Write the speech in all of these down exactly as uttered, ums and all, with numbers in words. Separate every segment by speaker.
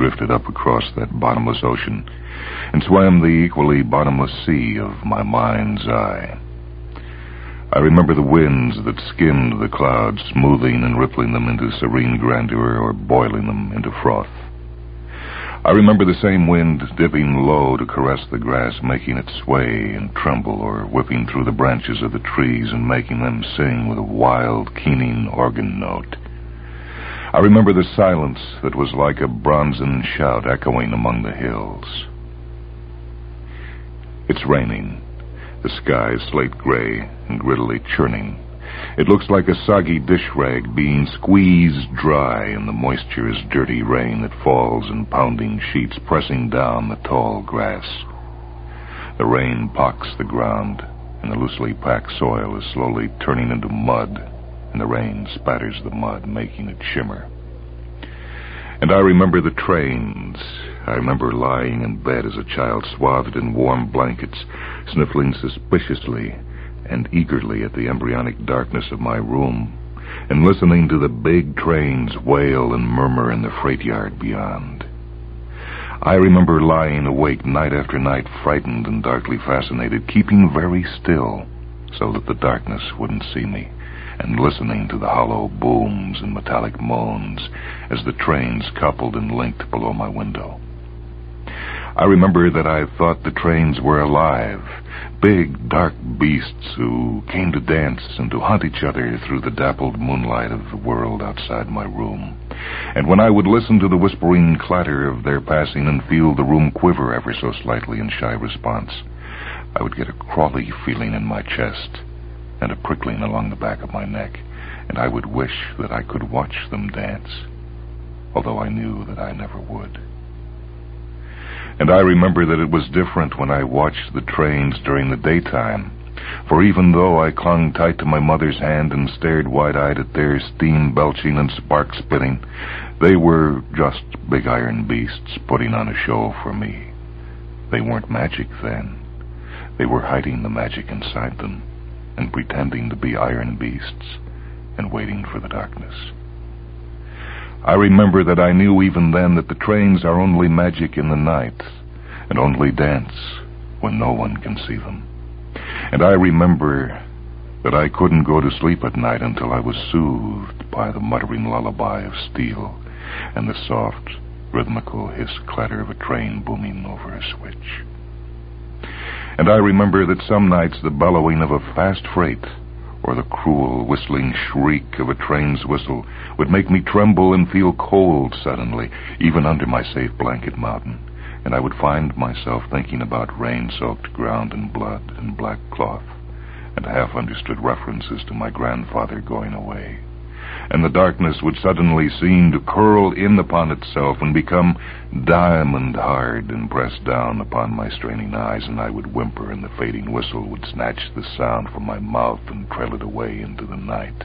Speaker 1: drifted up across that bottomless ocean and swam the equally bottomless sea of my mind's eye. I remember the winds that skimmed the clouds, smoothing and rippling them into serene grandeur or boiling them into froth. I remember the same wind dipping low to caress the grass, making it sway and tremble, or whipping through the branches of the trees and making them sing with a wild, keening organ note. I remember the silence that was like a bronzen shout echoing among the hills. It's raining. The sky is slate gray and grittily churning. It looks like a soggy dish rag being squeezed dry, and the moisture is dirty rain that falls in pounding sheets, pressing down the tall grass. The rain pocks the ground, and the loosely packed soil is slowly turning into mud, and the rain spatters the mud, making it shimmer. And I remember the trains. I remember lying in bed as a child, swathed in warm blankets, sniffling suspiciously and eagerly at the embryonic darkness of my room, and listening to the big trains wail and murmur in the freight yard beyond. I remember lying awake night after night, frightened and darkly fascinated, keeping very still so that the darkness wouldn't see me, and listening to the hollow booms and metallic moans as the trains coupled and linked below my window. I remember that I thought the trains were alive, big, dark beasts who came to dance and to hunt each other through the dappled moonlight of the world outside my room. And when I would listen to the whispering clatter of their passing and feel the room quiver ever so slightly in shy response, I would get a crawly feeling in my chest and a prickling along the back of my neck, and I would wish that I could watch them dance, although I knew that I never would. And I remember that it was different when I watched the trains during the daytime, for even though I clung tight to my mother's hand and stared wide-eyed at their steam belching and spark spitting, they were just big iron beasts putting on a show for me. They weren't magic then. They were hiding the magic inside them and pretending to be iron beasts and waiting for the darkness. I remember that I knew even then that the trains are only magic in the night and only dance when no one can see them. And I remember that I couldn't go to sleep at night until I was soothed by the muttering lullaby of steel and the soft, rhythmical hiss-clatter of a train booming over a switch. And I remember that some nights the bellowing of a fast freight or the cruel whistling shriek of a train's whistle would make me tremble and feel cold suddenly, even under my safe blanket mountain, and I would find myself thinking about rain-soaked ground and blood and black cloth, and half-understood references to my grandfather going away. And the darkness would suddenly seem to curl in upon itself and become diamond-hard and press down upon my straining eyes, and I would whimper, and the fading whistle would snatch the sound from my mouth and trail it away into the night.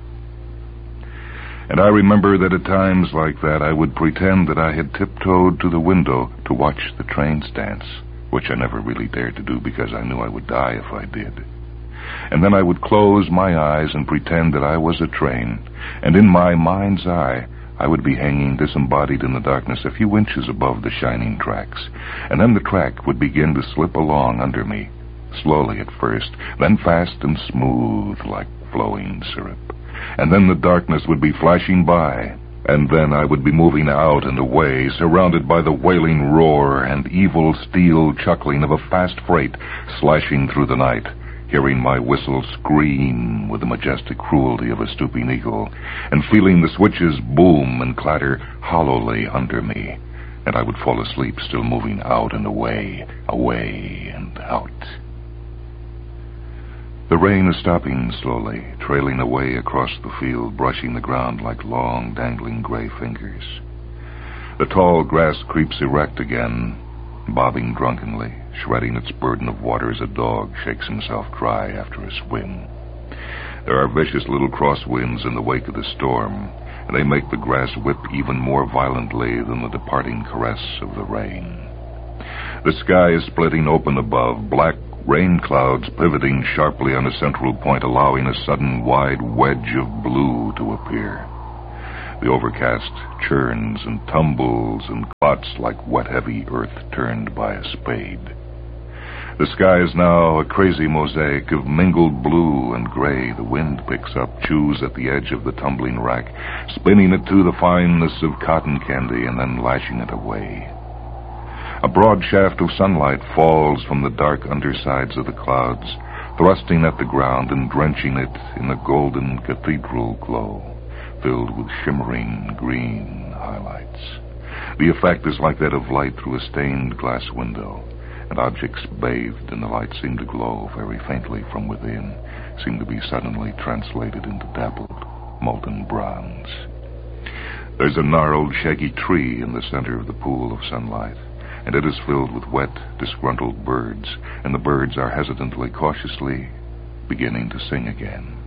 Speaker 1: And I remember that at times like that I would pretend that I had tiptoed to the window to watch the trains dance, which I never really dared to do because I knew I would die if I did. And then I would close my eyes and pretend that I was a train, and in my mind's eye I would be hanging disembodied in the darkness a few inches above the shining tracks, and then the track would begin to slip along under me, slowly at first, then fast and smooth like flowing syrup. And then the darkness would be flashing by, and then I would be moving out and away, surrounded by the wailing roar and evil steel chuckling of a fast freight slashing through the night, hearing my whistle scream with the majestic cruelty of a stooping eagle, and feeling the switches boom and clatter hollowly under me, and I would fall asleep, still moving out and away, away and out. The rain is stopping slowly, trailing away across the field, brushing the ground like long, dangling gray fingers. The tall grass creeps erect again, bobbing drunkenly, shredding its burden of water as a dog shakes himself dry after a swim. There are vicious little crosswinds in the wake of the storm, and they make the grass whip even more violently than the departing caress of the rain. The sky is splitting open above, black rain clouds pivoting sharply on a central point, allowing a sudden wide wedge of blue to appear. The overcast churns and tumbles and clots like wet, heavy earth turned by a spade. The sky is now a crazy mosaic of mingled blue and gray. The wind picks up, chews at the edge of the tumbling rack, spinning it to the fineness of cotton candy and then lashing it away. A broad shaft of sunlight falls from the dark undersides of the clouds, thrusting at the ground and drenching it in a golden cathedral glow, filled with shimmering green highlights. The effect is like that of light through a stained glass window, and objects bathed in the light seem to glow very faintly from within, seem to be suddenly translated into dappled, molten bronze. There's a gnarled, shaggy tree in the center of the pool of sunlight, and it is filled with wet, disgruntled birds, and the birds are hesitantly, cautiously beginning to sing again.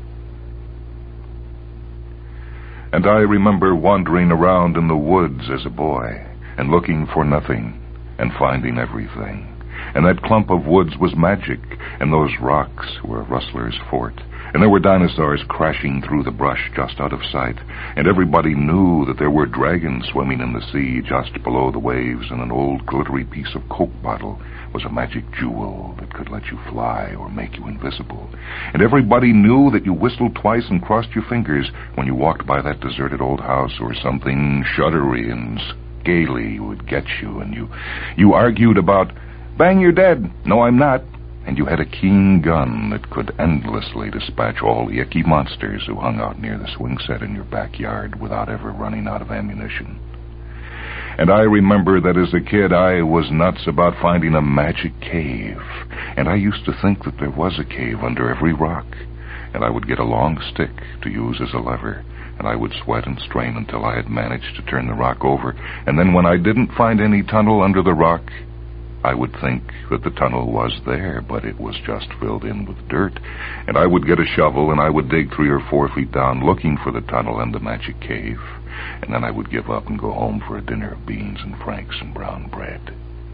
Speaker 1: And I remember wandering around in the woods as a boy, and looking for nothing, and finding everything. And that clump of woods was magic, and those rocks were a rustler's fort, and there were dinosaurs crashing through the brush just out of sight, and everybody knew that there were dragons swimming in the sea just below the waves, and an old glittery piece of Coke bottle was a magic jewel that could let you fly or make you invisible. And everybody knew that you whistled twice and crossed your fingers when you walked by that deserted old house, or something shuddery and scaly would get you, and you, you argued about, "Bang, you're dead." "No, I'm not." And you had a keen gun that could endlessly dispatch all the icky monsters who hung out near the swing set in your backyard without ever running out of ammunition. And I remember that as a kid I was nuts about finding a magic cave, and I used to think that there was a cave under every rock, and I would get a long stick to use as a lever, and I would sweat and strain until I had managed to turn the rock over, and then when I didn't find any tunnel under the rock, I would think that the tunnel was there, but it was just filled in with dirt, and I would get a shovel and I would dig three or four feet down looking for the tunnel and the magic cave, and then I would give up and go home for a dinner of beans and franks and brown bread.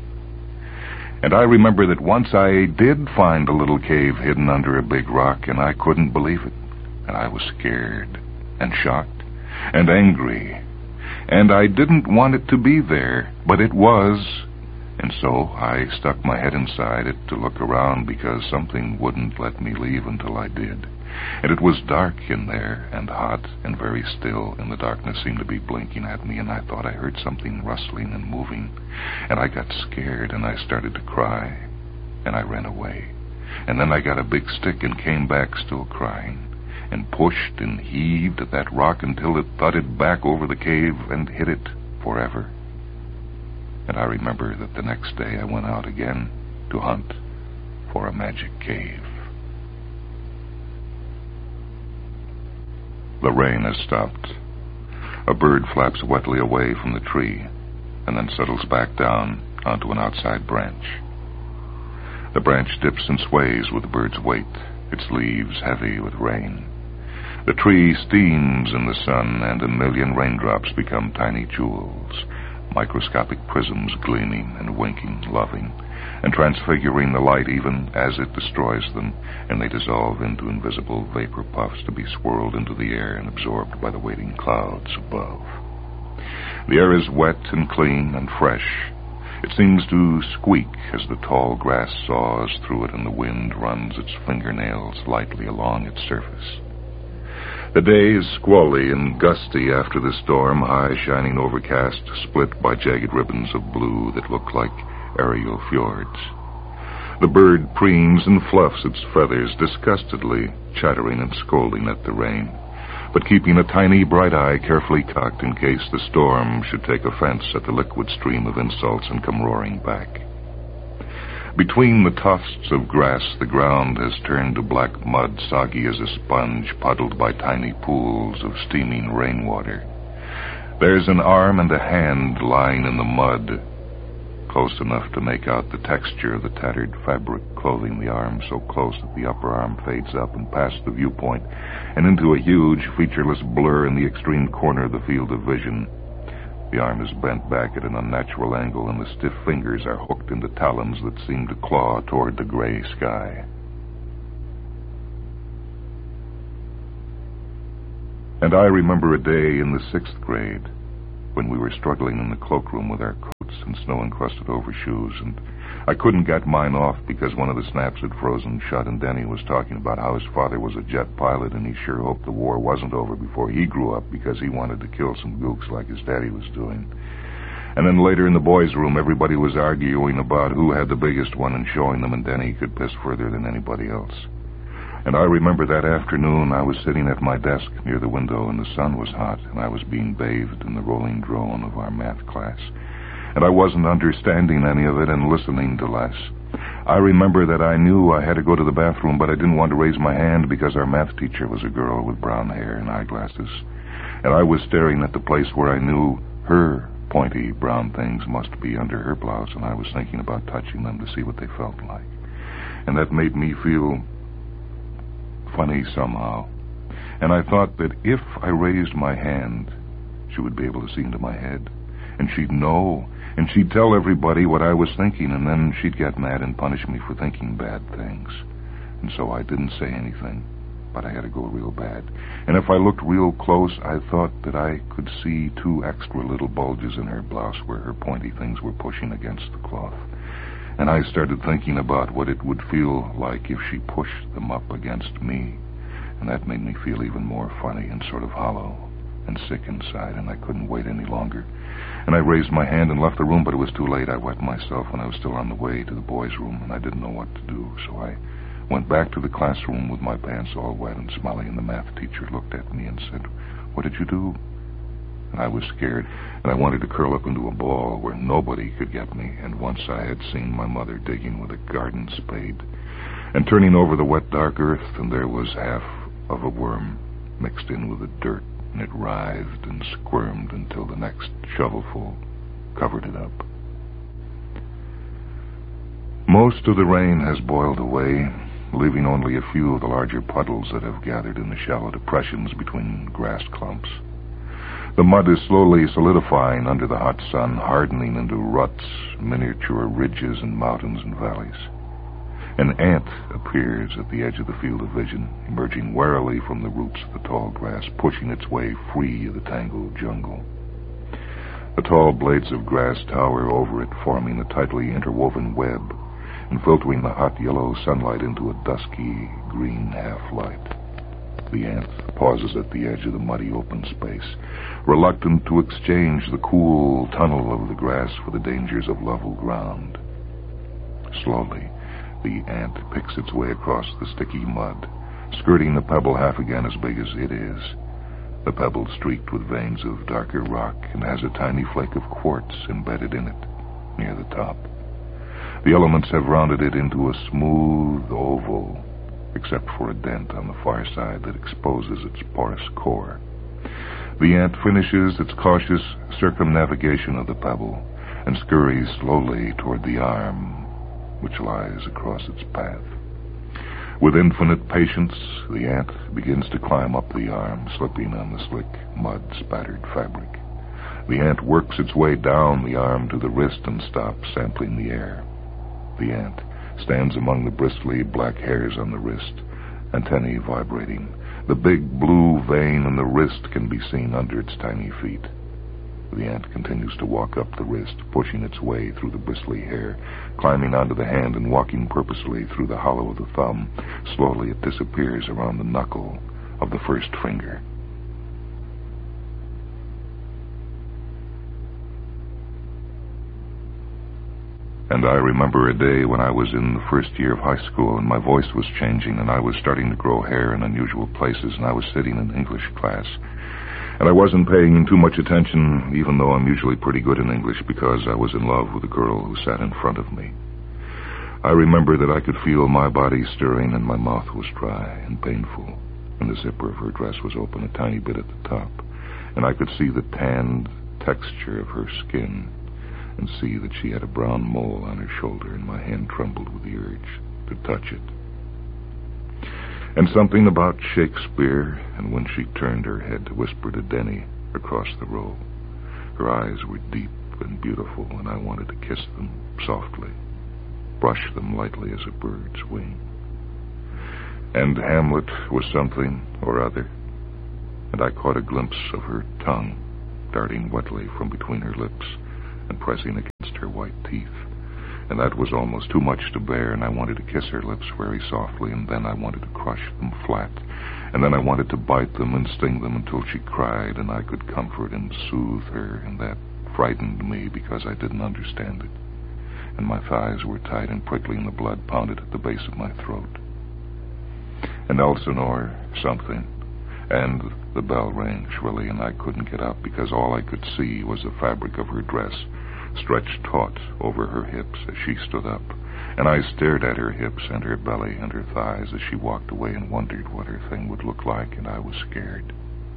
Speaker 1: And I remember that once I did find a little cave hidden under a big rock, and I couldn't believe it, and I was scared and shocked and angry, and I didn't want it to be there, but it was. And so I stuck my head inside it to look around because something wouldn't let me leave until I did. And it was dark in there and hot and very still, and the darkness seemed to be blinking at me, and I thought I heard something rustling and moving. And I got scared and I started to cry, and I ran away. And then I got a big stick and came back still crying, and pushed and heaved at that rock until it thudded back over the cave and hid it forever. And I remember that the next day I went out again to hunt for a magic cave. The rain has stopped. A bird flaps wetly away from the tree and then settles back down onto an outside branch. The branch dips and sways with the bird's weight, its leaves heavy with rain. The tree steams in the sun, and a million raindrops become tiny jewels, microscopic prisms gleaming and winking, loving, and transfiguring the light even as it destroys them, and they dissolve into invisible vapor puffs to be swirled into the air and absorbed by the waiting clouds above. The air is wet and clean and fresh. It seems to squeak as the tall grass saws through it and the wind runs its fingernails lightly along its surface. The day is squally and gusty after the storm, high shining overcast, split by jagged ribbons of blue that look like aerial fjords. The bird preens and fluffs its feathers disgustedly, chattering and scolding at the rain, but keeping a tiny bright eye carefully cocked in case the storm should take offense at the liquid stream of insults and come roaring back. Between the tufts of grass, the ground has turned to black mud, soggy as a sponge, puddled by tiny pools of steaming rainwater. There's an arm and a hand lying in the mud, close enough to make out the texture of the tattered fabric clothing the arm, so close that the upper arm fades up and past the viewpoint, and into a huge, featureless blur in the extreme corner of the field of vision. The arm is bent back at an unnatural angle, and the stiff fingers are hooked into talons that seem to claw toward the gray sky. And I remember a day in the sixth grade when we were struggling in the cloakroom with our coats and snow-encrusted overshoes, and I couldn't get mine off because one of the snaps had frozen shut, and Denny was talking about how his father was a jet pilot and he sure hoped the war wasn't over before he grew up because he wanted to kill some gooks like his daddy was doing. And then later in the boys' room, everybody was arguing about who had the biggest one and showing them, and Denny could piss further than anybody else. And I remember that afternoon I was sitting at my desk near the window, and the sun was hot, and I was being bathed in the rolling drone of our math class. And I wasn't understanding any of it and listening to less. I remember that I knew I had to go to the bathroom, but I didn't want to raise my hand because our math teacher was a girl with brown hair and eyeglasses. And I was staring at the place where I knew her pointy brown things must be under her blouse, and I was thinking about touching them to see what they felt like. And that made me feel funny somehow. And I thought that if I raised my hand, she would be able to see into my head, and she'd know, and she'd tell everybody what I was thinking, and then she'd get mad and punish me for thinking bad things. And so I didn't say anything, but I had to go real bad. And if I looked real close, I thought that I could see two extra little bulges in her blouse where her pointy things were pushing against the cloth. And I started thinking about what it would feel like if she pushed them up against me. And that made me feel even more funny and sort of hollow and sick inside, and I couldn't wait any longer. And I raised my hand and left the room, but it was too late. I wet myself, and I was still on the way to the boys' room, and I didn't know what to do. So I went back to the classroom with my pants all wet and smelly, and the math teacher looked at me and said, "What did you do?" And I was scared, and I wanted to curl up into a ball where nobody could get me. And once I had seen my mother digging with a garden spade and turning over the wet, dark earth, and there was half of a worm mixed in with the dirt, and it writhed and squirmed until the next shovelful covered it up. Most of the rain has boiled away, leaving only a few of the larger puddles that have gathered in the shallow depressions between grass clumps. The mud is slowly solidifying under the hot sun, hardening into ruts, miniature ridges and mountains and valleys. An ant appears at the edge of the field of vision, emerging warily from the roots of the tall grass, pushing its way free of the tangled jungle. The tall blades of grass tower over it, forming a tightly interwoven web and filtering the hot yellow sunlight into a dusky green half-light. The ant pauses at the edge of the muddy open space, reluctant to exchange the cool tunnel of the grass for the dangers of level ground. Slowly, the ant picks its way across the sticky mud, skirting the pebble half again as big as it is. The pebble streaked with veins of darker rock and has a tiny flake of quartz embedded in it, near the top. The elements have rounded it into a smooth oval, except for a dent on the far side that exposes its porous core. The ant finishes its cautious circumnavigation of the pebble and scurries slowly toward the arm which lies across its path. With infinite patience, the ant begins to climb up the arm, slipping on the slick, mud-spattered fabric. The ant works its way down the arm to the wrist and stops, sampling the air. The ant stands among the bristly black hairs on the wrist, antennae vibrating. The big blue vein in the wrist can be seen under its tiny feet. The ant continues to walk up the wrist, pushing its way through the bristly hair, climbing onto the hand and walking purposely through the hollow of the thumb. Slowly it disappears around the knuckle of the first finger. And I remember a day when I was in the first year of high school, and my voice was changing, and I was starting to grow hair in unusual places, and I was sitting in English class. And I wasn't paying too much attention, even though I'm usually pretty good in English, because I was in love with the girl who sat in front of me. I remember that I could feel my body stirring, and my mouth was dry and painful, and the zipper of her dress was open a tiny bit at the top, and I could see the tanned texture of her skin, and see that she had a brown mole on her shoulder, and my hand trembled with the urge to touch it. And something about Shakespeare, and when she turned her head to whisper to Denny across the row. Her eyes were deep and beautiful, and I wanted to kiss them softly, brush them lightly as a bird's wing. And Hamlet was something or other, and I caught a glimpse of her tongue darting wetly from between her lips and pressing against her white teeth. And that was almost too much to bear, and I wanted to kiss her lips very softly, and then I wanted to crush them flat, and then I wanted to bite them and sting them until she cried, and I could comfort and soothe her, and that frightened me because I didn't understand it. And my thighs were tight and prickly, and the blood pounded at the base of my throat. And Elsinore something, and the bell rang shrilly, and I couldn't get up because all I could see was the fabric of her dress stretched taut over her hips as she stood up, and I stared at her hips and her belly and her thighs as she walked away and wondered what her thing would look like, and I was scared.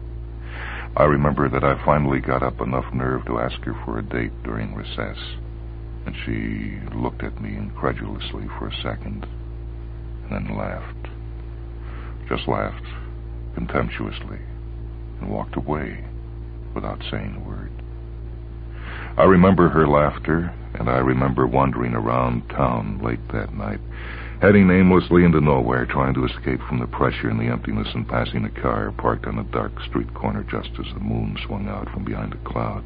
Speaker 1: I remember that I finally got up enough nerve to ask her for a date during recess, and she looked at me incredulously for a second, and then laughed, just laughed contemptuously, and walked away without saying a word. I remember her laughter, and I remember wandering around town late that night, heading aimlessly into nowhere, trying to escape from the pressure and the emptiness, and passing a car parked on a dark street corner just as the moon swung out from behind a cloud.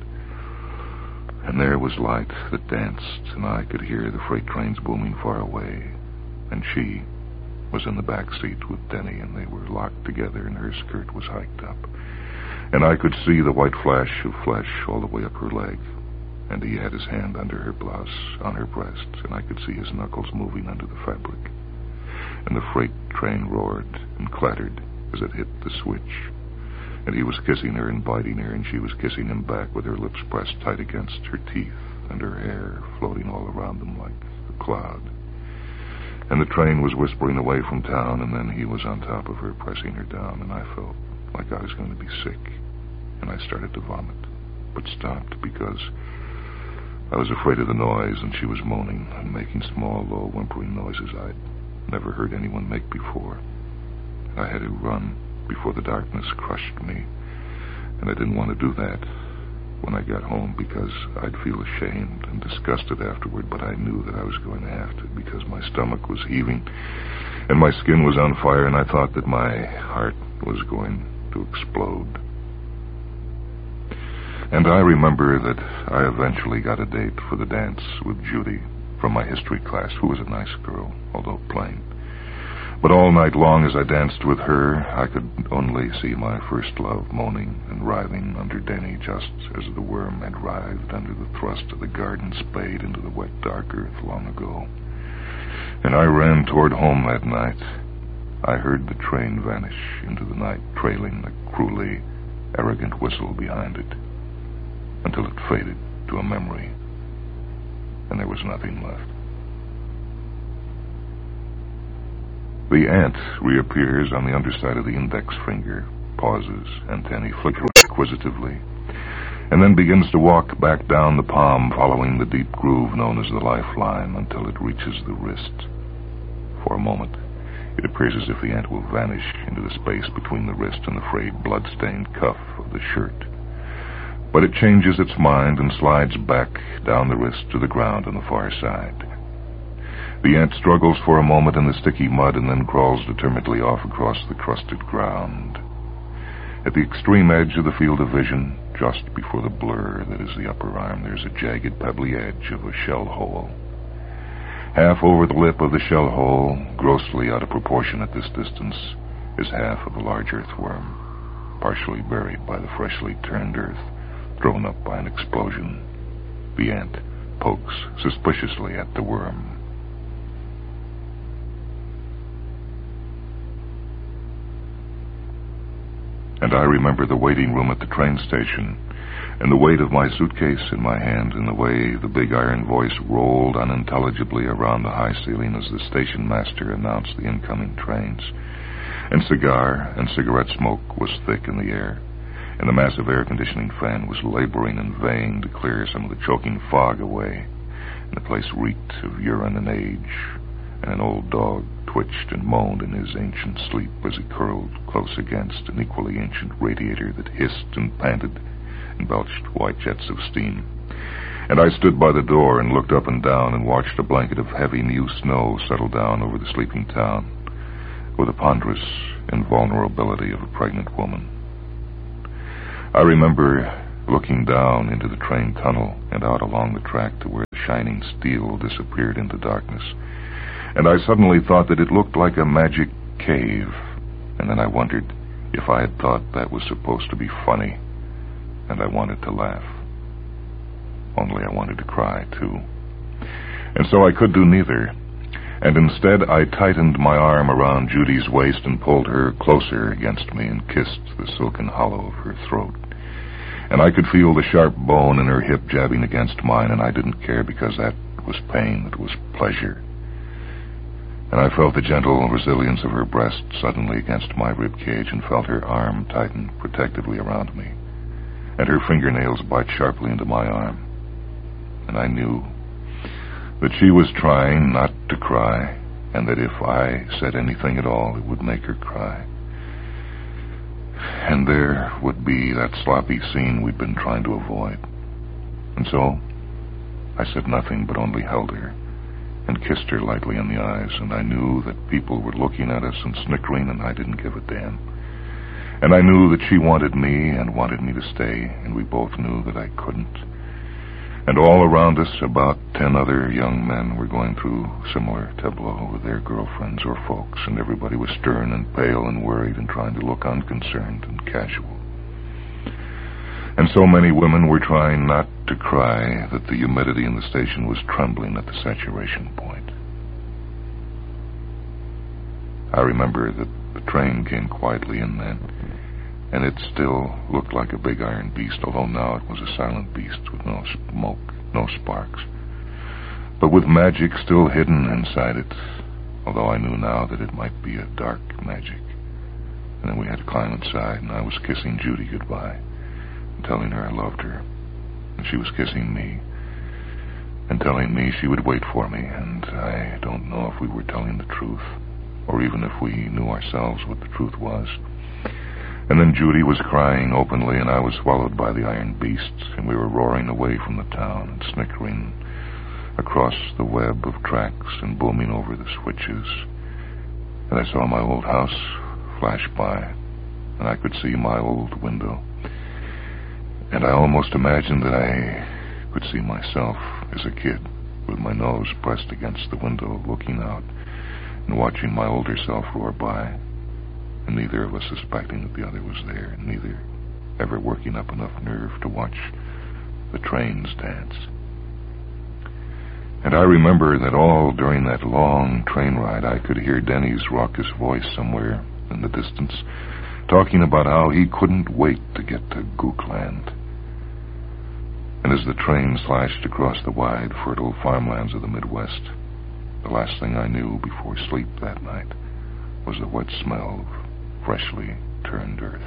Speaker 1: And there was light that danced, and I could hear the freight trains booming far away, and she was in the back seat with Denny, and they were locked together, and her skirt was hiked up, and I could see the white flash of flesh all the way up her leg, and he had his hand under her blouse, on her breast, and I could see his knuckles moving under the fabric. And the freight train roared and clattered as it hit the switch, and he was kissing her and biting her, and she was kissing him back with her lips pressed tight against her teeth, and her hair floating all around them like a cloud. And the train was whispering away from town, and then he was on top of her, pressing her down, and I felt like I was going to be sick, and I started to vomit, but stopped because I was afraid of the noise, and she was moaning and making small, low, whimpering noises I'd never heard anyone make before. I had to run before the darkness crushed me, and I didn't want to do that when I got home because I'd feel ashamed and disgusted afterward, but I knew that I was going to have to because my stomach was heaving and my skin was on fire, and I thought that my heart was going to explode. And I remember that I eventually got a date for the dance with Judy from my history class, who was a nice girl, although plain. But all night long as I danced with her, I could only see my first love moaning and writhing under Denny, just as the worm had writhed under the thrust of the garden spade into the wet, dark earth long ago. And I ran toward home that night. I heard the train vanish into the night, trailing the cruelly arrogant whistle behind it, until it faded to a memory, and there was nothing left. The ant reappears on the underside of the index finger, pauses, antennae flicker inquisitively, and then begins to walk back down the palm, following the deep groove known as the lifeline until it reaches the wrist. For a moment, it appears as if the ant will vanish into the space between the wrist and the frayed, blood-stained cuff of the shirt. But it changes its mind and slides back down the wrist to the ground on the far side. The ant struggles for a moment in the sticky mud and then crawls determinedly off across the crusted ground. At the extreme edge of the field of vision, just before the blur that is the upper arm, there's a jagged, pebbly edge of a shell hole. Half over the lip of the shell hole, grossly out of proportion at this distance, is half of a large earthworm, partially buried by the freshly turned earth, thrown up by an explosion. The ant pokes suspiciously at the worm. And I remember the waiting room at the train station, and the weight of my suitcase in my hand, and the way the big iron voice rolled unintelligibly around the high ceiling as the station master announced the incoming trains. And cigar and cigarette smoke was thick in the air, and the massive air conditioning fan was laboring in vain to clear some of the choking fog away, and the place reeked of urine and age, and an old dog twitched and moaned in his ancient sleep as he curled close against an equally ancient radiator that hissed and panted and belched white jets of steam. And I stood by the door and looked up and down and watched a blanket of heavy new snow settle down over the sleeping town with the ponderous invulnerability of a pregnant woman. I remember looking down into the train tunnel and out along the track to where the shining steel disappeared into darkness. And I suddenly thought that it looked like a magic cave. And then I wondered if I had thought that was supposed to be funny. And I wanted to laugh. Only I wanted to cry, too. And so I could do neither. And instead I tightened my arm around Judy's waist and pulled her closer against me and kissed the silken hollow of her throat. And I could feel the sharp bone in her hip jabbing against mine, and I didn't care because that was pain, that was pleasure. And I felt the gentle resilience of her breast suddenly against my rib cage and felt her arm tighten protectively around me, and her fingernails bite sharply into my arm. And I knew that she was trying not to cry, and that if I said anything at all, it would make her cry. And there would be that sloppy scene we'd been trying to avoid. And so I said nothing, but only held her and kissed her lightly in the eyes, and I knew that people were looking at us and snickering, and I didn't give a damn. And I knew that she wanted me and wanted me to stay, and we both knew that I couldn't. And all around us, about ten other young men were going through similar tableau with their girlfriends or folks, and everybody was stern and pale and worried and trying to look unconcerned and casual. And so many women were trying not to cry that the humidity in the station was trembling at the saturation point. I remember that the train came quietly in then, and it still looked like a big iron beast, although now it was a silent beast with no smoke, no sparks, but with magic still hidden inside it, although I knew now that it might be a dark magic. And then we had to climb inside, and I was kissing Judy goodbye, and telling her I loved her, and she was kissing me, and telling me she would wait for me, and I don't know if we were telling the truth, or even if we knew ourselves what the truth was. And then Judy was crying openly, and I was swallowed by the iron beasts, and we were roaring away from the town and snickering across the web of tracks and booming over the switches. And I saw my old house flash by, and I could see my old window. And I almost imagined that I could see myself as a kid, with my nose pressed against the window, looking out and watching my older self roar by, and neither of us suspecting that the other was there, and neither ever working up enough nerve to watch the trains dance. And I remember that all during that long train ride I could hear Denny's raucous voice somewhere in the distance, talking about how he couldn't wait to get to Gookland. And as the train slashed across the wide, fertile farmlands of the Midwest, the last thing I knew before sleep that night was the wet smell of freshly turned earth.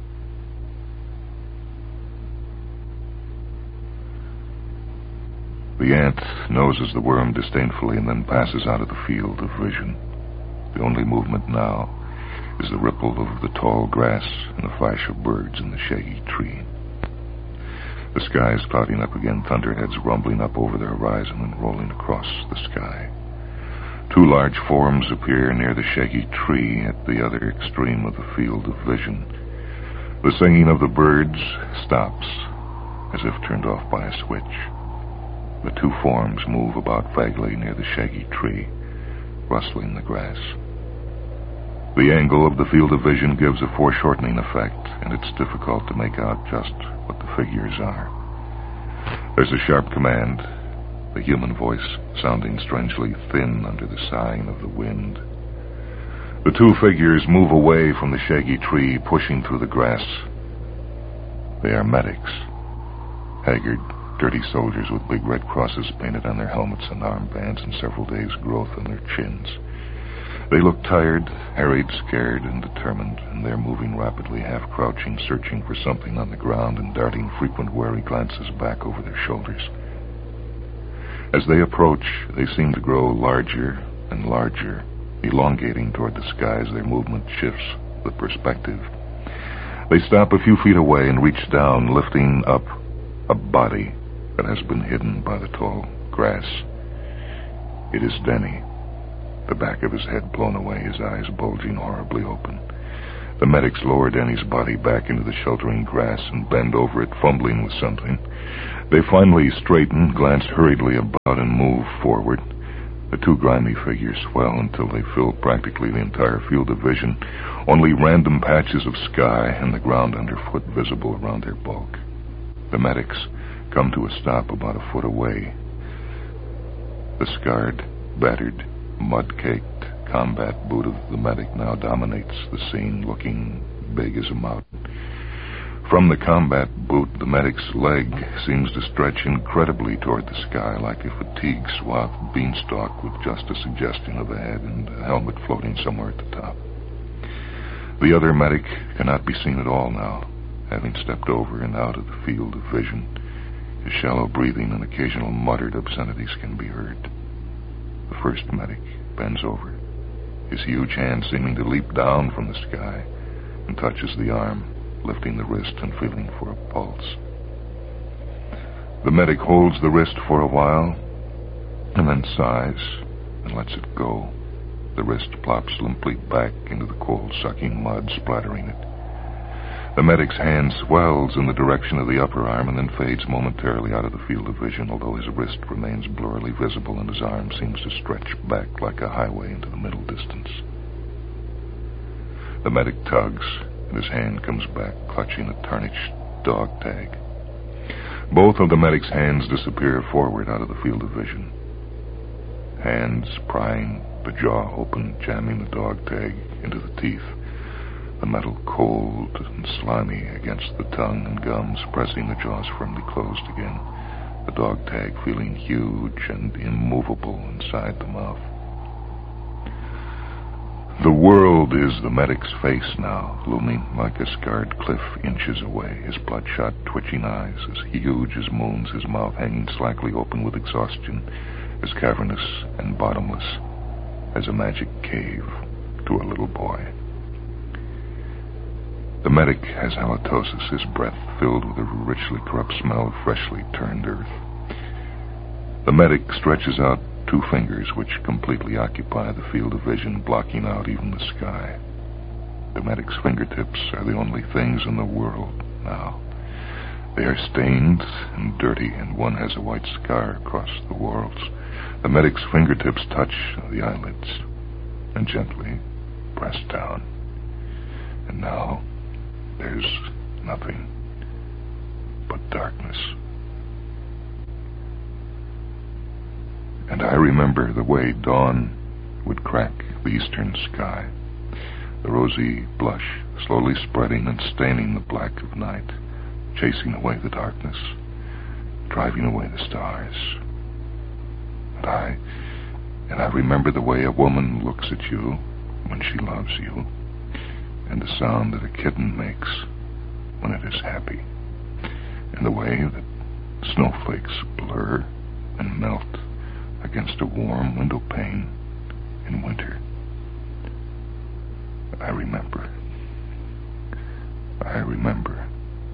Speaker 1: The ant noses the worm disdainfully and then passes out of the field of vision. The only movement now is the ripple of the tall grass and the flash of birds in the shaggy tree. The sky is clouding up again, thunderheads rumbling up over the horizon and rolling across the sky. Two large forms appear near the shaggy tree at the other extreme of the field of vision. The singing of the birds stops, as if turned off by a switch. The two forms move about vaguely near the shaggy tree, rustling the grass. The angle of the field of vision gives a foreshortening effect, and it's difficult to make out just what the figures are. There's a sharp command, the human voice sounding strangely thin under the sighing of the wind. The two figures move away from the shaggy tree, pushing through the grass. They are medics, haggard, dirty soldiers with big red crosses painted on their helmets and armbands and several days' growth on their chins. They look tired, harried, scared, and determined, and they're moving rapidly, half crouching, searching for something on the ground and darting frequent wary glances back over their shoulders. As they approach, they seem to grow larger and larger, elongating toward the sky as their movement shifts the perspective. They stop a few feet away and reach down, lifting up a body that has been hidden by the tall grass. It is Denny, the back of his head blown away, his eyes bulging horribly open. The medics lower Danny's body back into the sheltering grass and bend over it, fumbling with something. They finally straighten, glance hurriedly about, and move forward. The two grimy figures swell until they fill practically the entire field of vision, only random patches of sky and the ground underfoot visible around their bulk. The medics come to a stop about a foot away. The scarred, battered, mud-caked combat boot of the medic now dominates the scene, looking big as a mountain. From the combat boot, the medic's leg seems to stretch incredibly toward the sky, like a fatigue-swathed beanstalk with just a suggestion of a head and a helmet floating somewhere at the top. The other medic cannot be seen at all now, having stepped over and out of the field of vision. His shallow breathing and occasional muttered obscenities can be heard. The first medic bends over, his huge hand seeming to leap down from the sky, and touches the arm, lifting the wrist and feeling for a pulse. The medic holds the wrist for a while, and then sighs and lets it go. The wrist plops limply back into the cold, sucking mud, splattering it. The medic's hand swells in the direction of the upper arm and then fades momentarily out of the field of vision, although his wrist remains blurrily visible and his arm seems to stretch back like a highway into the middle distance. The medic tugs, and his hand comes back, clutching a tarnished dog tag. Both of the medic's hands disappear forward out of the field of vision. Hands prying the jaw open, jamming the dog tag into the teeth. The metal cold and slimy against the tongue and gums, pressing the jaws firmly closed again. The dog tag feeling huge and immovable inside the mouth. The world is the medic's face now, looming like a scarred cliff inches away, his bloodshot, twitching eyes as huge as moons, his mouth hanging slackly open with exhaustion, as cavernous and bottomless as a magic cave to a little boy. The medic has halitosis, his breath filled with a richly corrupt smell of freshly turned earth. The medic stretches out two fingers which completely occupy the field of vision, blocking out even the sky. The medic's fingertips are the only things in the world now. They are stained and dirty, and one has a white scar across the whorls. The medic's fingertips touch the eyelids and gently press down. And now there's nothing but darkness. And I remember the way dawn would crack the eastern sky, the rosy blush slowly spreading and staining the black of night, chasing away the darkness, driving away the stars. And I, and I remember the way a woman looks at you when she loves you, and the sound that a kitten makes when it is happy, and the way that snowflakes blur and melt against a warm window pane in winter. I remember. I remember.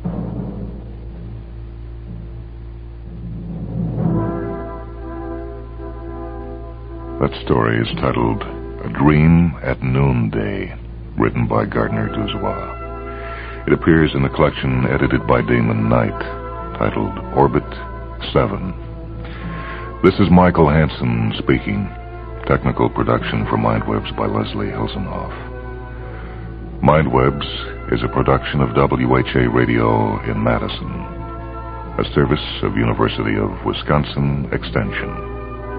Speaker 1: That story is titled A Dream at Noonday, written by Gardner Dozois. It appears in the collection edited by Damon Knight, titled Orbit seven. This is Michael Hansen speaking. Technical production for Mindwebs by Leslie Hilsenhoff. Mindwebs is a production of W H A Radio in Madison, a service of University of Wisconsin Extension.